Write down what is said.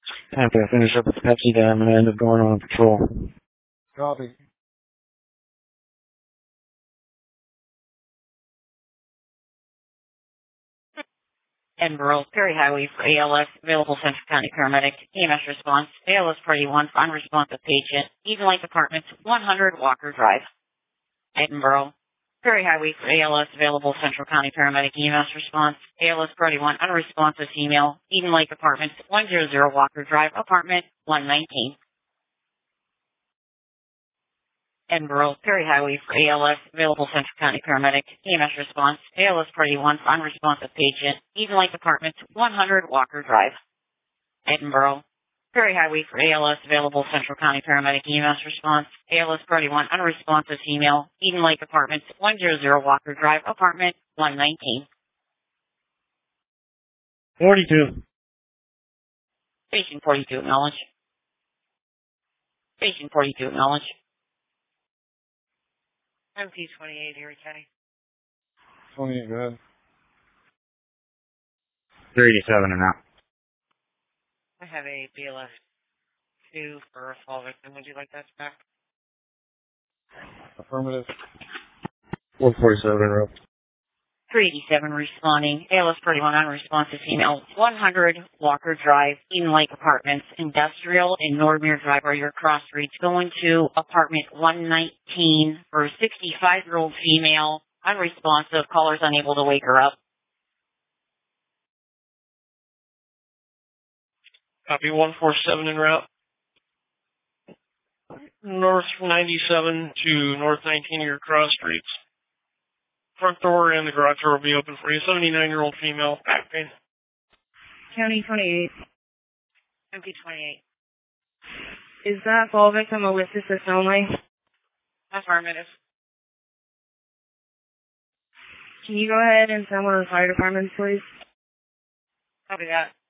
After I finish up with the Pepsi guy, I'm going to end up going on patrol. Copy. Edinburgh, Perry Highway for ALS, available Central County Paramedic, EMS response, ALS Party 1 for unresponsive patient, Eden Lake Apartments, 100 Walker Drive. Edinburgh, Perry Highway for ALS, available Central County Paramedic, EMS response, ALS Party 1, unresponsive female, Eden Lake Apartments, 100 Walker Drive, apartment 119. Edinburgh, Perry Highway for ALS, available Central County Paramedic, EMS response, ALS Party 1 for unresponsive patient, Eden Lake Apartments, 100 Walker Drive. Edinburgh, Perry Highway for ALS, available Central County Paramedic, EMS response, ALS Party 1 unresponsive female, Eden Lake Apartments, 100 Walker Drive, apartment 119. 42. Patient 42, acknowledge. Patient 42, acknowledge. MT28, Erie County. 28, go ahead. 387 and out. I have a BLS 2 for a fall victim. Would you like that back? Affirmative. 147 and out. 387 responding, ALS Party 1 unresponsive female, 100 Walker Drive, Eden Lake Apartments, Industrial and Nordmere Drive are your cross streets. Going to apartment 119 for a 65-year-old female, unresponsive, callers unable to wake her up. Copy 147 en route. North 97 to North 19 of your cross streets. Front door and the garage door will be open for you. 79-year-old female, back pain. County 28. MT28. Is that fall victim a with assist only? Affirmative. Can you go ahead and send one of the fire departments, please? Copy that.